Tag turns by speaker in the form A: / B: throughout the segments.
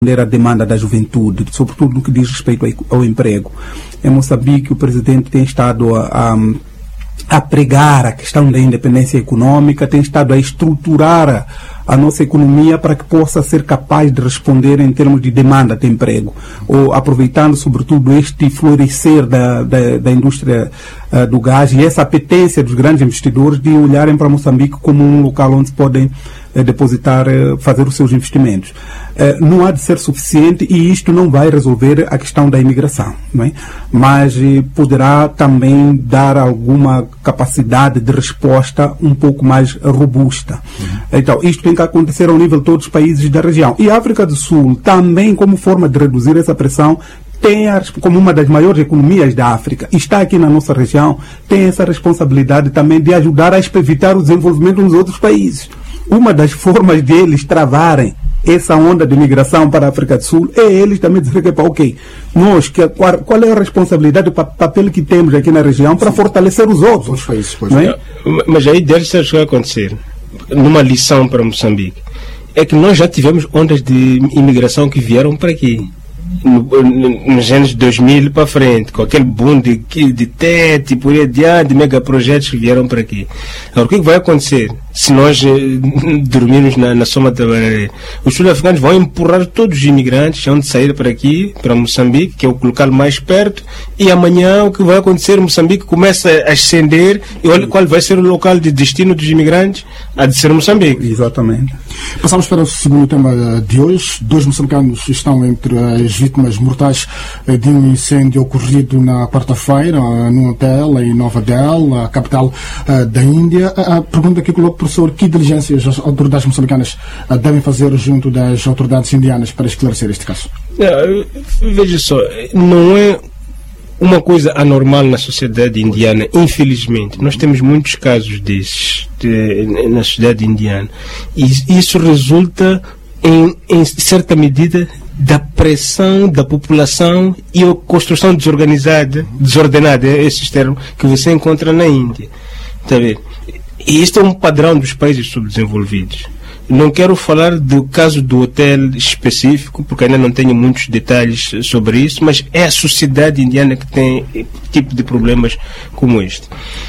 A: a demanda da juventude, sobretudo no que diz respeito ao emprego. Em Moçambique, o presidente tem estado a pregar a questão da independência econômica, tem estado a estruturar a nossa economia para que possa ser capaz de responder em termos de demanda de emprego, ou aproveitando sobretudo este florescer da indústria do gás e essa apetência dos grandes investidores de olharem para Moçambique como um local onde se podem depositar, fazer os seus investimentos. Não há de ser suficiente e isto não vai resolver a questão da imigração, não é? Mas poderá também dar alguma capacidade de resposta um pouco mais robusta. Então, isto tem que acontecer ao nível de todos os países da região. E a África do Sul, também como forma de reduzir essa pressão, tem como uma das maiores economias da África, está aqui na nossa região, tem essa responsabilidade também de ajudar a evitar o desenvolvimento nos outros países. Uma das formas de eles travarem essa onda de migração para a África do Sul é eles também dizerem que, ok, nós, qual é a responsabilidade, o papel que temos aqui na região para fortalecer os outros países. Não é?
B: Mas aí deve ser o que vai acontecer, numa lição para Moçambique, é que nós já tivemos ondas de imigração que vieram para aqui. Nos anos 2000 para frente, com aquele boom de TET, por aí adiante, de megaprojetos que vieram para aqui. Agora, o que vai acontecer se nós dormirmos na soma da maré? Os sul-africanos vão empurrar todos os imigrantes, vão de sair para aqui, para Moçambique, que é o local mais perto, e amanhã o que vai acontecer? Moçambique começa a ascender, e olha qual vai ser o local de destino dos imigrantes, há de ser Moçambique.
A: Exatamente.
C: Passamos para o segundo tema de hoje. 2 moçambicanos estão entre as vítimas mortais de um incêndio ocorrido na quarta-feira num hotel em Nova Delhi, a capital da Índia. A pergunta que coloco, professor, que diligências as autoridades moçambicanas devem fazer junto das autoridades indianas para esclarecer este caso?
B: Veja só, não é uma coisa anormal na sociedade indiana, infelizmente. Nós temos muitos casos desses na sociedade indiana. E isso resulta, em certa medida, da pressão da população e a construção desordenada, esses termos que você encontra na Índia. Está a ver? E este é um padrão dos países subdesenvolvidos. Não quero falar do caso do hotel específico, porque ainda não tenho muitos detalhes sobre isso, mas é a sociedade indiana que tem tipo de problemas como este.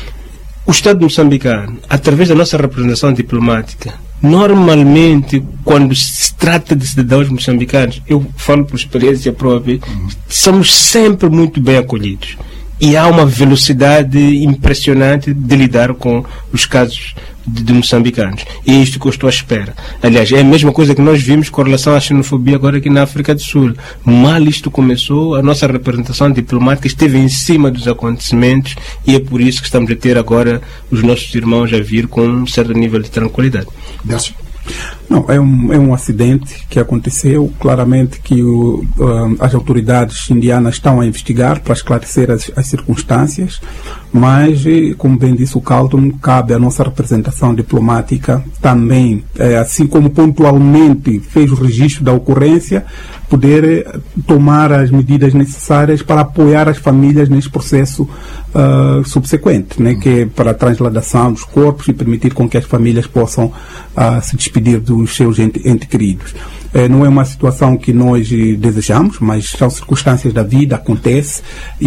B: O Estado moçambicano, através da nossa representação diplomática, normalmente, quando se trata de cidadãos moçambicanos, eu falo por experiência própria, somos sempre muito bem acolhidos. E há uma velocidade impressionante de lidar com os casos de moçambicanos. E é isto que eu estou à espera. Aliás, é a mesma coisa que nós vimos com relação à xenofobia agora aqui na África do Sul. Mal isto começou, a nossa representação diplomática esteve em cima dos acontecimentos e é por isso que estamos a ter agora os nossos irmãos a vir com um certo nível de tranquilidade.
C: Décio.
A: Não, é um acidente que aconteceu, claramente que as autoridades indianas estão a investigar para esclarecer as circunstâncias, mas, como bem disse o Carlton, cabe à nossa representação diplomática também, assim como pontualmente fez o registro da ocorrência, poder tomar as medidas necessárias para apoiar as famílias nesse processo subsequente, né, que é para a transladação dos corpos e permitir com que as famílias possam se despedir dos seus entes queridos. Não é uma situação que nós desejamos, mas são circunstâncias da vida, acontece,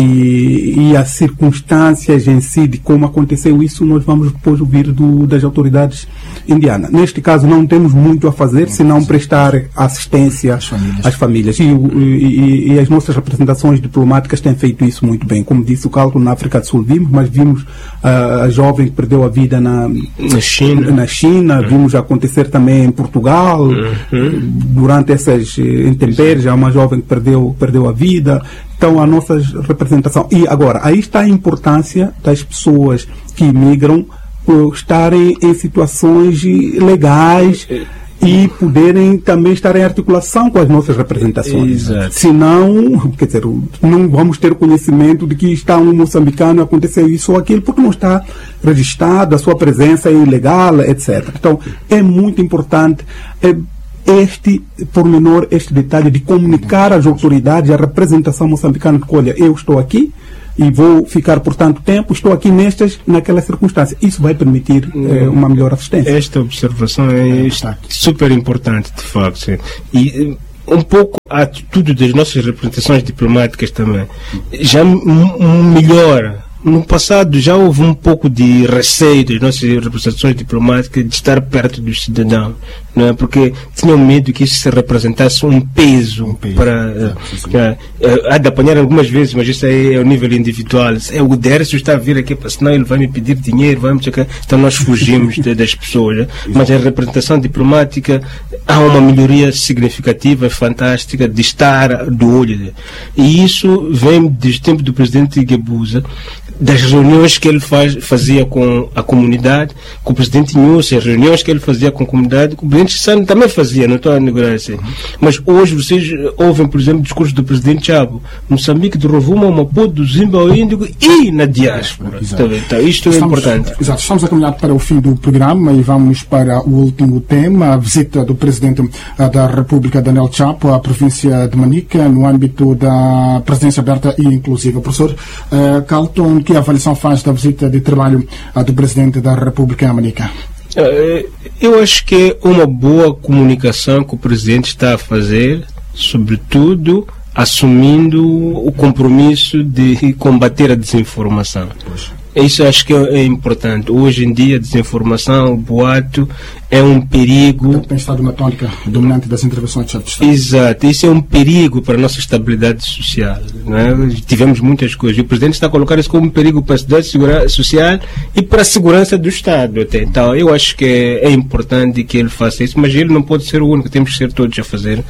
A: e as circunstâncias em si de como aconteceu isso nós vamos depois ouvir das autoridades indianas. Neste caso não temos muito a fazer, senão prestar assistência às famílias. E as nossas representações diplomáticas têm feito isso muito bem. Como disse o Carlton, na África do Sul vimos a jovem que perdeu a vida na China, vimos acontecer também em Portugal, durante essas intempéries, há uma jovem que perdeu a vida. Então, a nossa representação. E agora, aí está a importância das pessoas que imigram estarem em situações legais e poderem também estar em articulação com as nossas representações.
B: Exato.
A: Senão, quer dizer, não vamos ter conhecimento de que está um moçambicano, aconteceu isso ou aquilo, porque não está registrado, a sua presença é ilegal, etc. Então, é muito importante este pormenor, este detalhe de comunicar às autoridades, à representação moçambicana, que olha, eu estou aqui e vou ficar por tanto tempo, estou aqui naquela circunstância. Isso vai permitir uma melhor assistência.
B: Esta observação é super importante, de facto. E um pouco a atitude das nossas representações diplomáticas também já melhora. No passado já houve um pouco de receio das nossas representações diplomáticas de estar perto dos cidadãos, não é? Porque tinham medo que isso se representasse um peso para... há de apanhar algumas vezes, mas isso aí é o nível individual. O Dércio está a vir aqui, senão ele vai me pedir dinheiro, então nós fugimos das pessoas. Né? Mas a representação diplomática há uma melhoria significativa, fantástica, de estar do olho. E isso vem desde o tempo do presidente Guebuza, das reuniões que ele fazia com a comunidade, com o presidente Nhusse, as reuniões que ele fazia com a comunidade, com o presidente Sano também fazia, não estou a negar assim. Mas hoje vocês ouvem, por exemplo, o discurso do presidente Chabo, Moçambique, do Rovuma, Maputo, do Zimba, ao Índico e na diáspora. Então, isto é importante.
C: Exato, estamos a caminhar para o fim do programa e vamos para o último tema, a visita do presidente da República, Daniel Chapo, à província de Manica, no âmbito da presidência aberta e inclusiva. Professor Carlton, que avaliação faz da visita de trabalho do presidente da República a Manica?
B: Eu acho que é uma boa comunicação que o presidente está a fazer, sobretudo assumindo o compromisso de combater a desinformação. Isso acho que é importante. Hoje em dia a desinformação, o boato é um perigo.
C: Tem estado uma tônica dominante das intervenções de chefe de Estado.
B: Exato, isso é um perigo para a nossa estabilidade social, não é? Tivemos muitas coisas e o presidente está a colocar isso como um perigo para a estabilidade social e para a segurança do Estado até. Então eu acho que é importante que ele faça isso, mas ele não pode ser o único, temos que ser todos a fazer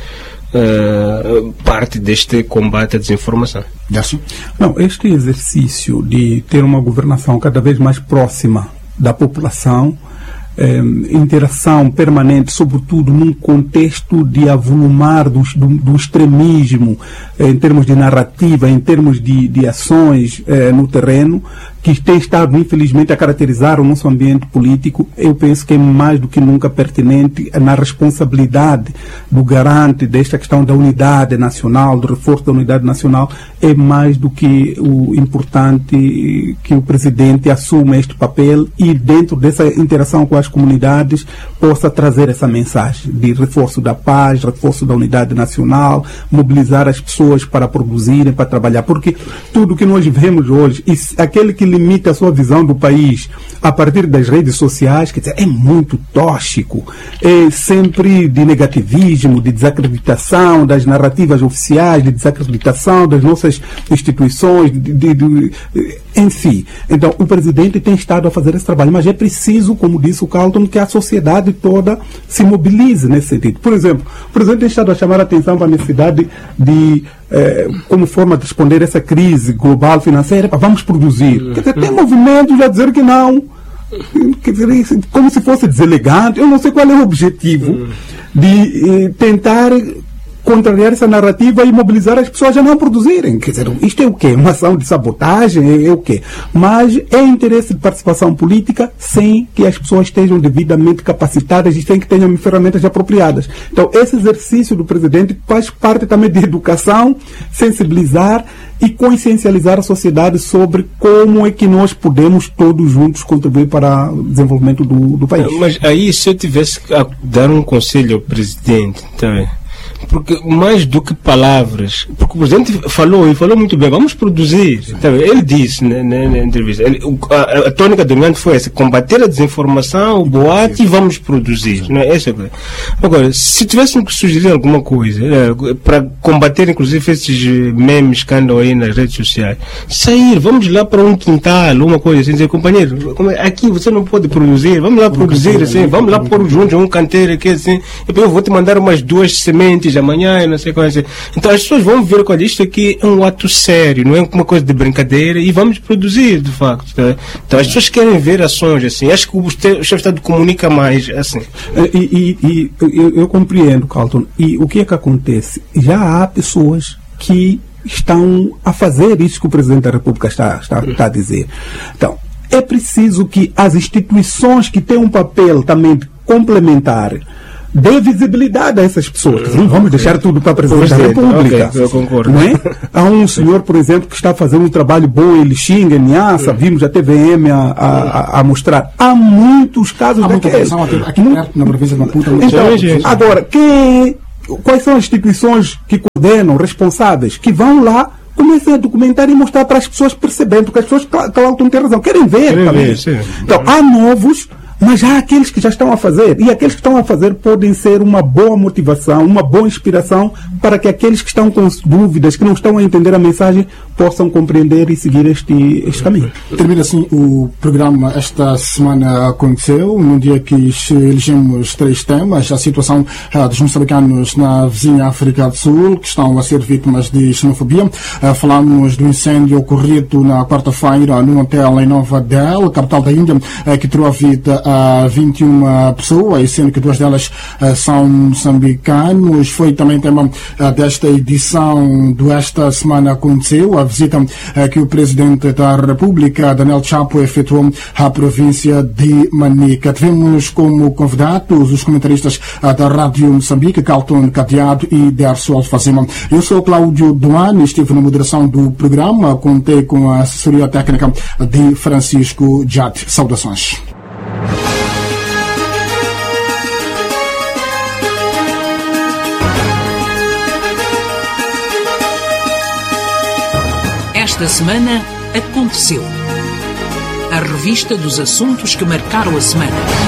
B: parte deste combate à desinformação.
A: Não, este exercício de ter uma governação cada vez mais próxima da população, interação permanente, sobretudo num contexto de avolumar do extremismo, em termos de narrativa, em termos de ações no terreno, que tem estado, infelizmente, a caracterizar o nosso ambiente político, eu penso que é mais do que nunca pertinente na responsabilidade do garante desta questão da unidade nacional, do reforço da unidade nacional, é mais do que o importante que o presidente assuma este papel e, dentro dessa interação com as comunidades, possa trazer essa mensagem de reforço da paz, reforço da unidade nacional, mobilizar as pessoas para produzirem, para trabalhar, porque tudo que nós vemos hoje, aquele que limita a sua visão do país a partir das redes sociais, quer dizer, é muito tóxico, é sempre de negativismo, de desacreditação das narrativas oficiais, de desacreditação das nossas instituições, enfim. Então, o presidente tem estado a fazer esse trabalho, mas é preciso, como disse o Carlton, que a sociedade toda se mobilize nesse sentido. Por exemplo, o presidente tem estado a chamar a atenção para a necessidade de como forma de responder a essa crise global financeira, vamos produzir. Quer dizer, tem movimentos a dizer que não. Quer dizer, como se fosse deselegante. Eu não sei qual é o objetivo de tentar contrariar essa narrativa e mobilizar as pessoas a não produzirem. Quer dizer, isto é o quê? Uma ação de sabotagem? É o quê? Mas é interesse de participação política sem que as pessoas estejam devidamente capacitadas e sem que tenham ferramentas apropriadas. Então, esse exercício do presidente faz parte também de educação, sensibilizar e consciencializar a sociedade sobre como é que nós podemos todos juntos contribuir para o desenvolvimento do país.
B: Mas aí, se eu tivesse a dar um conselho ao presidente, também. Porque mais do que palavras, porque o presidente falou muito bem, vamos produzir. Ele disse na entrevista, a tônica dominante foi essa: combater a desinformação, o boato, e vamos produzir. Não é essa? Agora, se tivessem que sugerir alguma coisa para combater, inclusive, esses memes que andam aí nas redes sociais, vamos lá para um quintal, uma coisa assim, dizer, companheiro, aqui você não pode produzir, vamos lá produzir, assim, vamos lá pôr juntos um canteiro aqui, assim, eu vou te mandar umas 2 sementes amanhã, não sei como assim. Então as pessoas vão ver com isto aqui é um ato sério, não é uma coisa de brincadeira, e vamos produzir, de facto. Tá? Então as pessoas querem ver ações assim. Acho que o chefe de Estado comunica mais assim.
A: Eu compreendo, Carlton. E o que é que acontece? Já há pessoas que estão a fazer isso que o Presidente da República está a dizer. Então, é preciso que as instituições que têm um papel também complementar dê visibilidade a essas pessoas. Não vamos deixar tudo para a Presidente da República.
B: Eu concordo.
A: Não é? Há um senhor, por exemplo, que está fazendo um trabalho bom em Lixinga, em Niassa, vimos a TVM a mostrar. Há muitos casos daqueles.
C: Aqui perto, na província de Maputo.
A: Então, agora, quem quais são as instituições que coordenam, responsáveis, que vão lá, comecem a documentar e mostrar para as pessoas perceberem, porque as pessoas, claro, não têm razão, querem ver também. Então, há novos, mas há aqueles que já estão a fazer. E aqueles que estão a fazer podem ser uma boa motivação, uma boa inspiração para que aqueles que estão com dúvidas, que não estão a entender a mensagem, possam compreender e seguir este caminho.
C: Termina assim o programa. Esta semana aconteceu, num dia que elegemos 3 temas: a situação dos moçambicanos na vizinha África do Sul, que estão a ser vítimas de xenofobia. Falamos do incêndio ocorrido na quarta-feira num hotel em Nova Delhi, capital da Índia, que tirou a vida a 21 pessoas, sendo que 2 delas são moçambicanos. Foi também tema desta edição do Esta Semana Aconteceu, a visita que o Presidente da República, Daniel Chapo, efetuou à província de Manica. Tivemos como convidados os comentaristas da Rádio Moçambique, Carlton Cadeado e Derso Alfazema. Eu sou Cláudio Duane, estive na moderação do programa, contei com a assessoria técnica de Francisco Jade. Saudações.
D: Esta semana aconteceu. A revista dos assuntos que marcaram a semana.